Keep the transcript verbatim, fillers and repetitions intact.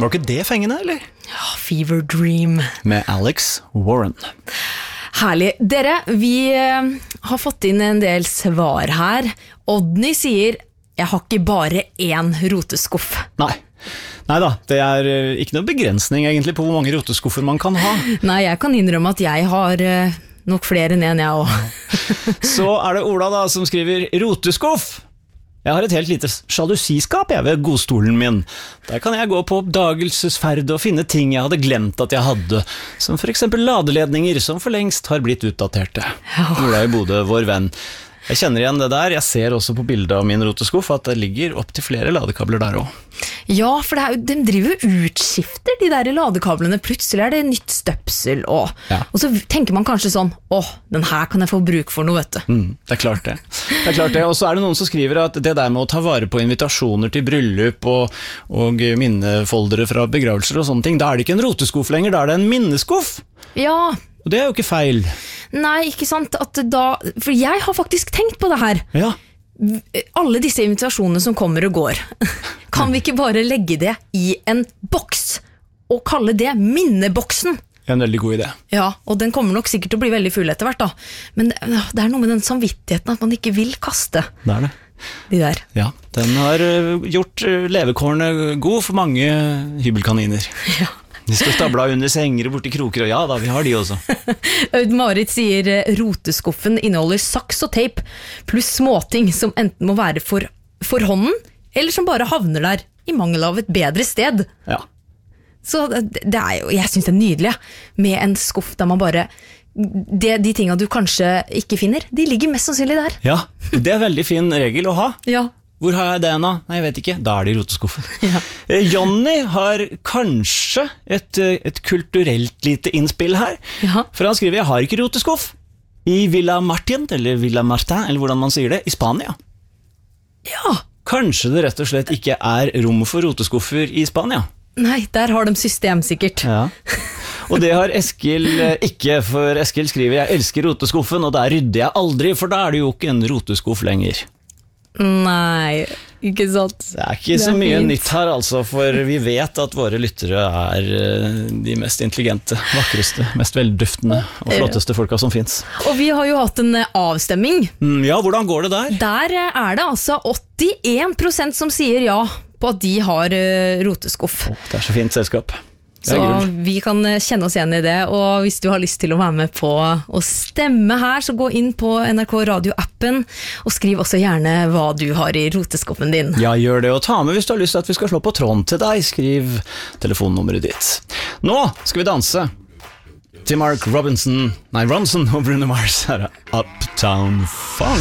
Var ikke det fengende, eller? Ja, Fever Dream. Med Alex Warren. Herlig. Dere, vi eh, har fått inn en del svar her. Odny sier, jeg har ikke bare én roteskuff. Nei. Neida, det er eh, ikke noe begrensning egentlig på hvor mange roteskuffer man kan ha. Nei, jeg kan innrømme at jeg har eh, nok flere enn en jeg også. Så er det Ola da som skriver roteskuff. Jeg har et helt lite sjalusiskap jeg ved godstolen min. Der kan jeg gå på oppdagelsesferd og finne ting jeg hadde glemt at jeg hadde, som for eksempel ladeledninger som for lengst har blitt utdaterte. Ola i Bodø, vår venn. Jeg kjenner igjen det der. Jeg ser også på bildet av min roteskuff at det ligger opp til flere ladekabler der også. Ja, for det er, de driver jo utskifter, de der ladekablene. Plutselig er det nytt støpsel, og, ja. og så tenker man kanskje sånn, åh, den her kan jeg få bruk for noe, vet du. Mm, det er klart det. Det er klart det. Og så er det noen som skriver at det der med å ta vare på invitasjoner til bryllup og, og minnefoldere fra begravelser og sånne ting, da er det ikke en roteskuff lenger, da er det en minneskuff. Ja. Og det er jo ikke feil. Nei, ikke sant, at da, for jeg har faktisk tenkt på det her. Ja. Alle disse invitasjonene som kommer og går, kan vi ikke bare legge det i en boks og kalle det minneboksen? En veldig god idé. Ja, og den kommer nok sikkert til å bli veldig full etter hvert da. Men det er noe med den samvittigheten at man ikke vil kaste. Det er det. De der. Ja, den har gjort levekårene god for mange hybelkaniner. Ja. De står stablet under senger og borti kroker, og ja da, vi har de også. Aud-Marit sier roteskuffen inneholder saks og teip, pluss småting som enten må være for, for hånden, eller som bare havner der i mangel av et bedre sted. Ja. Så det, det er jo, jeg synes det er nydelig, med en skuff der man bare, det, de tingene du kanskje ikke finner, de ligger mest sannsynlig der. Ja, det er veldig fin regel å ha. Ja. Hvor har jeg det nå? Nei, jeg vet ikke. Da er det i roteskuffen. Ja. Jonny har kanskje et, et kulturelt lite innspill her. Ja. For han skriver, jeg har ikke roteskuff. I Villa Martin, eller Villa Martin, eller hvordan man sier det, i Spania. Ja. Kanskje det rett og slett ikke er rom for roteskuffer i Spania. Nei, der har de system sikkert. Ja. Og det har Eskil ikke, for Eskil skriver, jeg elsker roteskuffen, og der rydder jeg aldri, for da er det jo ikke en roteskuff lenger. Nei, ikke sant. Det er ikke så mye nytt her altså, for vi vet at våre lyttere er de mest intelligente, vakreste, mest velduftende og flotteste folka som finnes. Og vi har jo hatt en avstemming. Mm, ja, hvordan går det der? Der er det altså åttien prosent som sier ja på at de har roteskuff. Oh, det er så fint selskap. Så vi kan kjenne oss igjen i det, og hvis du har lyst til å være med på å stemme her, så gå inn på N R K Radio-appen, og skriv også gjerne hva du har i roteskuffen din. Ja, gjør det, og ta med hvis du har lyst til at vi skal slå på tråden til deg, skriv telefonnummeret ditt. Nå skal vi danse til Mark Robinson, nei, Ronson og Bruno Mars, her er Uptown Funk.